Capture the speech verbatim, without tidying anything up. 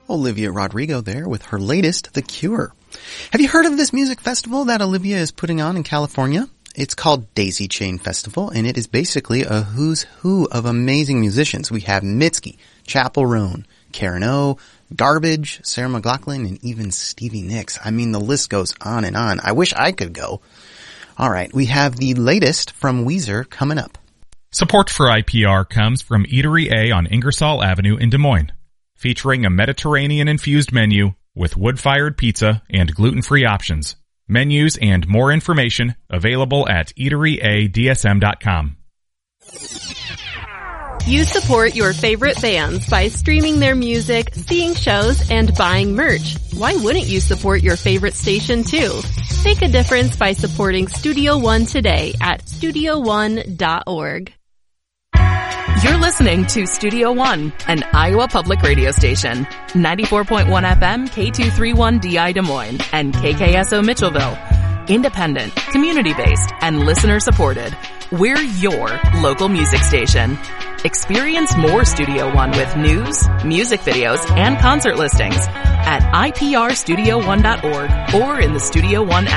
Olivia Rodrigo there with her latest, The Cure. Have you heard of this music festival that Olivia is putting on in California? It's called Daisy Chain Festival, and it is basically a who's who of amazing musicians. We have Mitski, Chappell Roan, Karen O, Garbage, Sarah McLachlan, and even Stevie Nicks. I mean, the list goes on and on. I wish I could go. All right, we have the latest from Weezer coming up. Support for I P R comes from Eatery A on Ingersoll Avenue in Des Moines, featuring a Mediterranean-infused menu with wood-fired pizza and gluten-free options. Menus and more information available at eatery a d s m dot com. You support your favorite bands by streaming their music, seeing shows, and buying merch. Why wouldn't you support your favorite station too? Make a difference by supporting Studio One today at studio one dot org. You're listening to Studio One, an Iowa public radio station. ninety-four point one F M, K two thirty-one D I Des Moines, and K K S O Mitchellville. Independent, community-based, and listener-supported. We're your local music station. Experience more Studio One with news, music videos, and concert listings at I P R studio one dot org or in the Studio One app.